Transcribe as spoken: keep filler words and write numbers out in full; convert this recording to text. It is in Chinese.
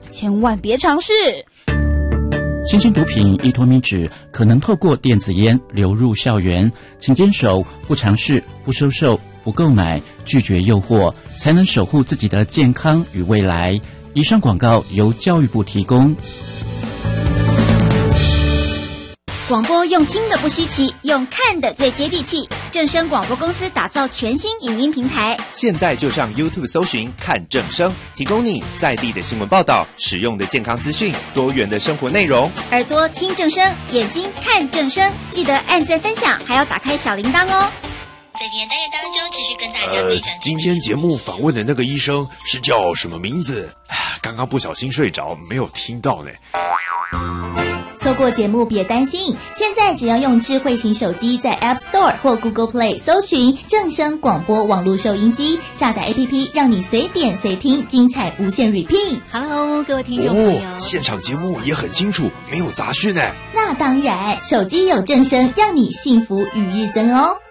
千万别尝试。 新型毒品依托咪酯可能透过电子烟流入校园，请坚守不尝试、不收受、不购买、拒绝诱惑，才能守护自己的健康与未来。以上广告由教育部提供。 广播用听的不稀奇，用看的最接地气。正声广播公司打造全新影音平台， 现在就上 YouTube 搜寻看正声，提供你在地的新闻报道、实用的健康资讯、多元的生活内容。 耳朵听正声，眼睛看正声，记得按赞分享，还要打开小铃铛哦。 在今天单元当中，持续跟大家分享、 呃。今天节目访问的那个医生是叫什么名字？刚刚不小心睡着，没有听到呢。 错过节目别担心，现在只要用智慧型手机在 App Store 或 Google Play 搜寻正声广播网络收音机，下载 A P P 让你随点随听，精彩无限 repeat。 Hello 各位听众朋友、 哦、现场节目也很清楚，没有杂讯呢。 那当然，手机有正声，让你幸福与日增哦。